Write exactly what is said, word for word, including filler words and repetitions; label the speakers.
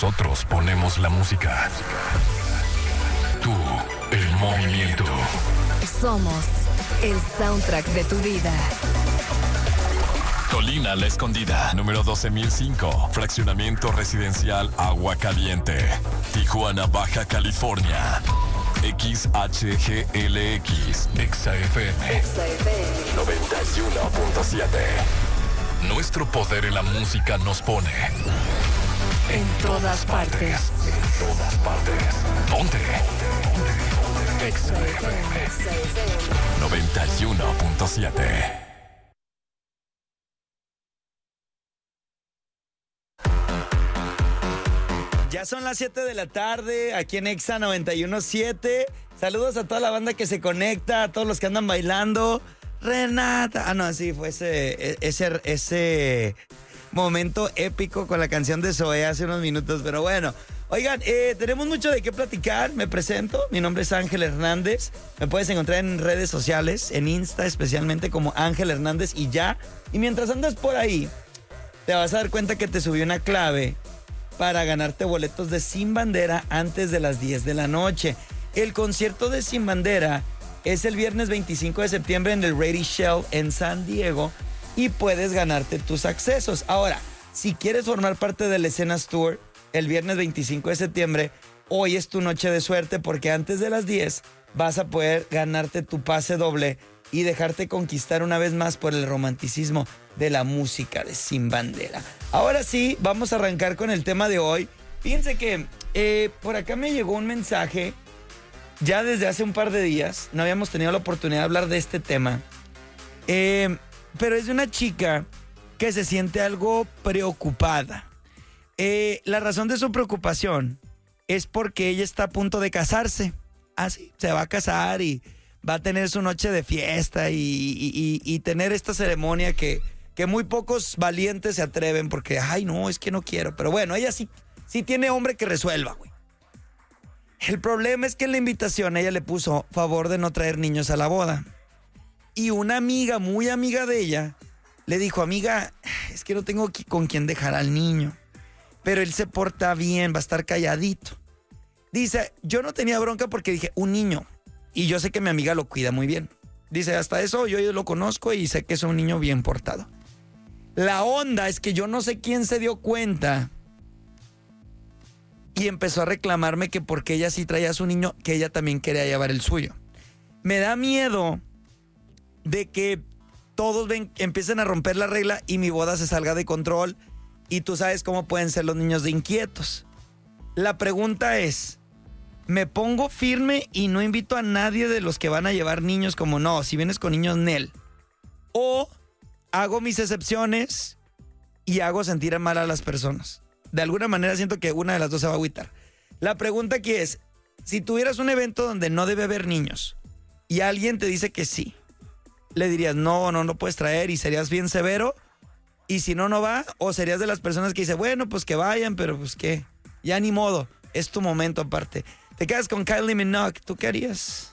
Speaker 1: Nosotros ponemos la música. Tú, el movimiento.
Speaker 2: Somos el soundtrack de tu vida.
Speaker 1: Colina La Escondida, número doce mil cinco, fraccionamiento residencial Agua Caliente, Tijuana, Baja California. X H G L X, Exa F M,
Speaker 2: Exa F M
Speaker 1: noventa y uno punto siete. Nuestro poder en la música nos pone
Speaker 2: en todas partes.
Speaker 1: En todas partes. Ponte. Exa F M noventa y uno punto siete.
Speaker 3: Ya son las siete de la tarde, aquí en Exa noventa y uno punto siete. Saludos a toda la banda que se conecta, a todos los que andan bailando. Renata. Ah, no, sí, fue ese, ese, ese momento épico con la canción de Zoé hace unos minutos. Pero bueno, oigan, eh, tenemos mucho de qué platicar. Me presento, mi nombre es Ángel Hernández. Me puedes encontrar en redes sociales, en Insta especialmente como Ángel Hernández y ya. Y mientras andas por ahí, te vas a dar cuenta que te subí una clave para ganarte boletos de Sin Bandera antes de las diez de la noche. El concierto de Sin Bandera es el viernes veinticinco de septiembre en el Ready Shell en San Diego y puedes ganarte tus accesos. Ahora, si quieres formar parte del Escenas Tour el viernes veinticinco de septiembre, hoy es tu noche de suerte porque antes de las diez vas a poder ganarte tu pase doble y dejarte conquistar una vez más por el romanticismo de la música de Sin Bandera. Ahora sí, vamos a arrancar con el tema de hoy. Fíjense que eh, por acá me llegó un mensaje ya desde hace un par de días. No habíamos tenido la oportunidad de hablar de este tema. Eh, pero es de una chica que se siente algo preocupada. Eh, la razón de su preocupación es porque ella está a punto de casarse. Ah, sí, se va a casar y va a tener su noche de fiesta y, y, y, y tener esta ceremonia que, que muy pocos valientes se atreven porque, ay, no, es que no quiero. Pero bueno, ella sí, sí tiene hombre que resuelva, güey. El problema es que en la invitación ella le puso favor de no traer niños a la boda. Y una amiga, muy amiga de ella, le dijo, amiga, es que no tengo con quién dejar al niño. Pero él se porta bien, va a estar calladito. Dice, yo no tenía bronca porque dije, un niño. Y yo sé que mi amiga lo cuida muy bien. Dice, hasta eso yo, yo lo conozco y sé que es un niño bien portado. La onda es que yo no sé quién se dio cuenta y empezó a reclamarme que porque ella sí traía a su niño, que ella también quería llevar el suyo. Me da miedo de que todos ven, empiecen a romper la regla y mi boda se salga de control y tú sabes cómo pueden ser los niños de inquietos. La pregunta es, ¿me pongo firme y no invito a nadie de los que van a llevar niños como no, si vienes con niños, Nel? ¿O hago mis excepciones y hago sentir mal a las personas? De alguna manera siento que una de las dos se va a agüitar. La pregunta aquí es, si tuvieras un evento donde no debe haber niños y alguien te dice que sí, ¿le dirías no, no, no puedes traer y serías bien severo? Y si no, no va, o serías de las personas que dice, bueno, pues que vayan, pero pues qué, ya ni modo, es tu momento aparte. Te quedas con Kylie Minogue, ¿tú qué harías?